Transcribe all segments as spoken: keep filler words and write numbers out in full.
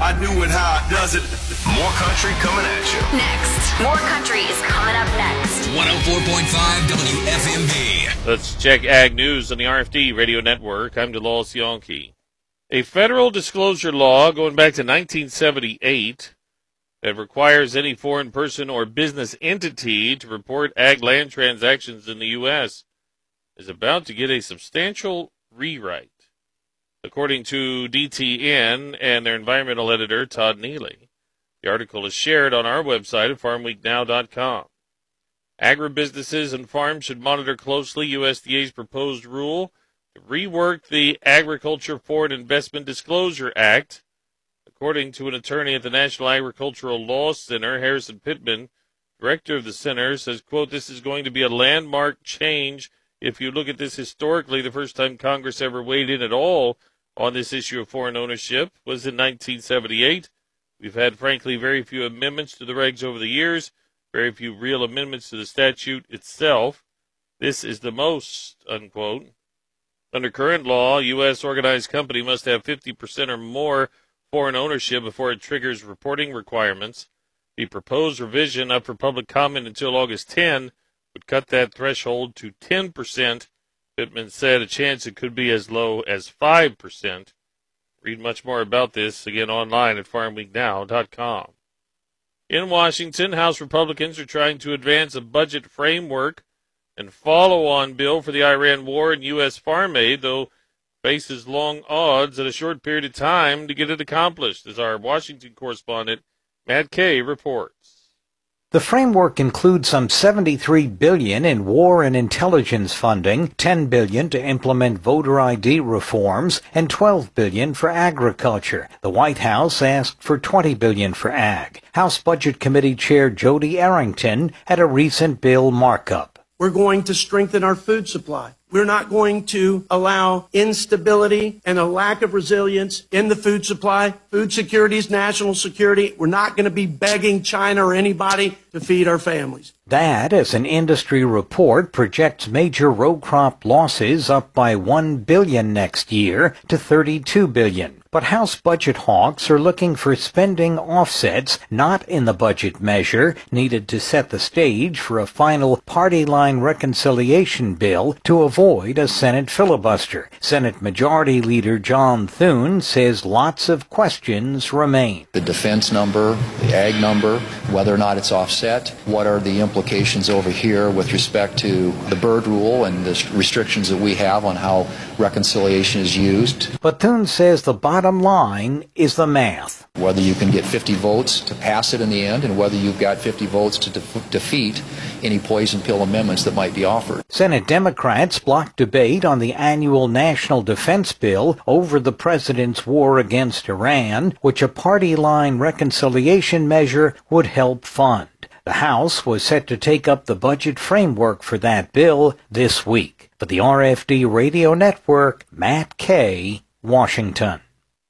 I knew it how it does it. More country coming at you. Next. More country is coming up next. one oh four point five W F M V. Let's check Ag News on the R F D Radio Network. I'm DeLawes Yonke. A federal disclosure law going back to nineteen seventy-eight that requires any foreign person or business entity to report ag land transactions in the U S is about to get a substantial rewrite, according to D T N and their environmental editor, Todd Neely. The article is shared on our website at farm week now dot com. Agribusinesses and farms should monitor closely U S D A's proposed rule to rework the Agriculture Foreign Investment Disclosure Act. According to an attorney at the National Agricultural Law Center, Harrison Pittman, director of the center, says, quote, this is going to be a landmark change. If you look at this historically, the first time Congress ever weighed in at all on this issue of foreign ownership was in nineteen seventy-eight. We've had, frankly, very few amendments to the regs over the years, very few real amendments to the statute itself. This is the most, unquote. Under current law, a U S organized company must have fifty percent or more foreign ownership before it triggers reporting requirements. The proposed revision up for public comment until August tenth would cut that threshold to ten percent. Pittman said a chance it could be as low as five percent. Read much more about this, again, online at farm week now dot com. In Washington, House Republicans are trying to advance a budget framework and follow-on bill for the Iran war and U S farm aid, though faces long odds at a short period of time to get it accomplished, as our Washington correspondent Matt Kay reports. The framework includes some seventy-three billion dollars in war and intelligence funding, ten billion dollars to implement voter I D reforms, and twelve billion dollars for agriculture. The White House asked for twenty billion dollars for ag. House Budget Committee Chair Jody Arrington had a recent bill markup. We're going to strengthen our food supply. We're not going to allow instability and a lack of resilience in the food supply. Food security is national security. We're not going to be begging China or anybody to feed our families. That, as an industry report projects major row crop losses up by one billion dollars next year to thirty-two billion dollars. But House budget hawks are looking for spending offsets not in the budget measure needed to set the stage for a final party line reconciliation bill to avoid a Senate filibuster. Senate Majority Leader John Thune says lots of questions remain. The defense number, the ag number, whether or not it's offset, what are the implications over here with respect to the bird rule and the restrictions that we have on how reconciliation is used. But Thune says the bottom line is the math. Whether you can get fifty votes to pass it in the end and whether you've got fifty votes to de- defeat any poison pill amendments that might be offered. Senate Democrats blocked debate on the annual national defense bill over the president's war against Iran, which a party line reconciliation measure would help fund. The House was set to take up the budget framework for that bill this week. For the R F D Radio Network, Matt Kay, Washington.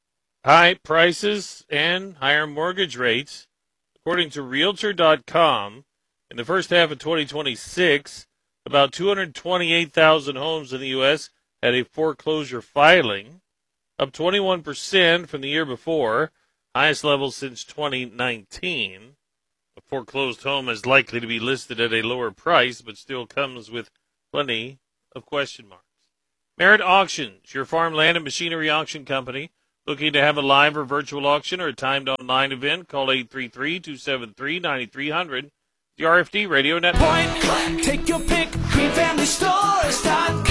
High prices and higher mortgage rates. According to Realtor dot com, in the first half of twenty twenty-six, about two hundred twenty-eight thousand homes in the U S had a foreclosure filing, up twenty-one percent from the year before, highest level since twenty nineteen. A foreclosed home is likely to be listed at a lower price, but still comes with plenty of question marks. Merit Auctions, your farm, land, and machinery auction company. Looking to have a live or virtual auction or a timed online event? Call eight three three, two seven three, nine three zero zero. The R F D Radio Network. Point blank, take your pick, green family stores dot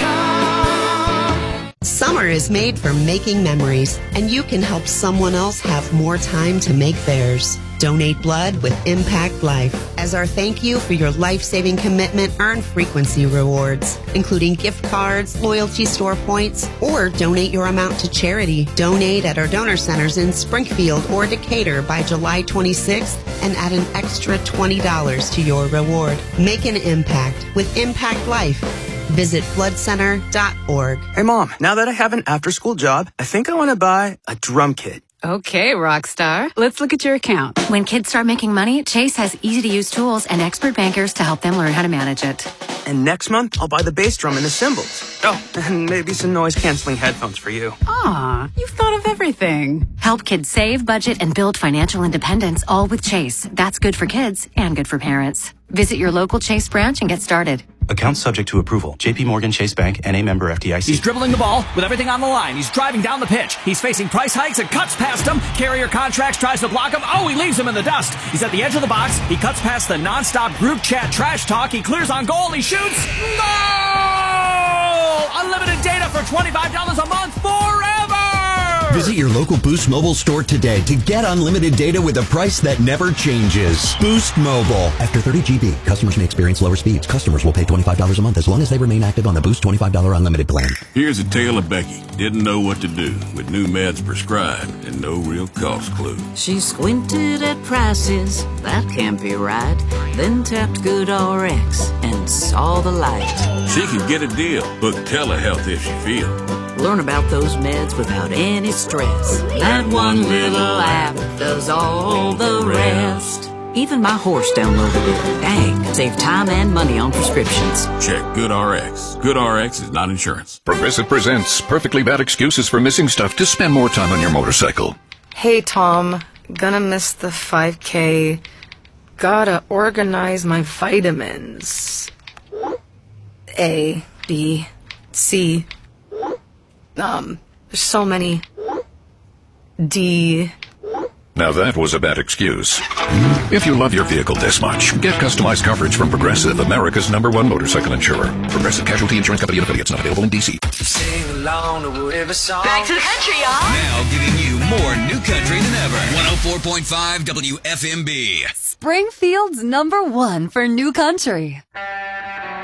com. Summer is made for making memories, and you can help someone else have more time to make theirs. Donate blood with Impact Life. As our thank you for your life-saving commitment, earn frequency rewards, including gift cards, loyalty store points, or donate your amount to charity. Donate at our donor centers in Springfield or Decatur by July twenty-sixth and add an extra twenty dollars to your reward. Make an impact with Impact Life. Visit blood center dot org. Hey, Mom, now that I have an after-school job, I think I want to buy a drum kit. Okay, rock star. Let's look at your account. When kids start making money, Chase has easy-to-use tools and expert bankers to help them learn how to manage it. And next month, I'll buy the bass drum and the cymbals. Oh, and maybe some noise-canceling headphones for you. Aw, you've thought of everything. everything. Help kids save, budget, and build financial independence, all with Chase. That's good for kids and good for parents. Visit your local Chase branch and get started. Account subject to approval. J P Morgan Chase Bank, N A member F D I C. He's dribbling the ball with everything on the line. He's driving down the pitch. He's facing price hikes and cuts past him. Carrier Contracts tries to block him. Oh, he leaves him in the dust. He's at the edge of the box. He cuts past the nonstop group chat trash talk. He clears on goal. He shoots. Goal! Unlimited data for twenty-five dollars a month forever! Visit your local Boost Mobile store today to get unlimited data with a price that never changes. Boost Mobile. After thirty gigabytes, customers may experience lower speeds. Customers will pay twenty-five dollars a month as long as they remain active on the Boost twenty-five dollars unlimited plan. Here's a tale of Becky. Didn't know what to do with new meds prescribed and no real cost clue. She squinted at prices, that can't be right. Then tapped GoodRx and saw the light. She can get a deal. Book telehealth if she feels. Learn about those meds without any stress. That one little app does all the rest. Even my horse downloaded it. Dang, save time and money on prescriptions. Check GoodRx. GoodRx is not insurance. Progressive presents Perfectly Bad Excuses for Missing Stuff to Spend More Time on Your Motorcycle. Hey, Tom. Gonna miss the five K. Gotta organize my vitamins. A, B, C. Um, there's so many. D. Now that was a bad excuse. If you love your vehicle this much, get customized coverage from Progressive, America's number one motorcycle insurer. Progressive Casualty Insurance Company and affiliates, not available in D C. Sing along to whatever song. Back to the country, y'all. Now giving you more new country than ever. one oh four point five W F M B. Springfield's number one for new country.